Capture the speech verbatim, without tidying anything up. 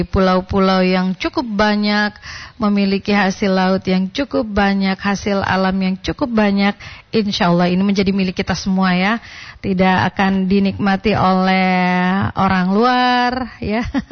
pulau-pulau yang cukup banyak, memiliki hasil laut yang cukup banyak, hasil alam yang cukup banyak. Insya Allah ini menjadi milik kita semua ya. Tidak akan dinikmati oleh orang luar ya.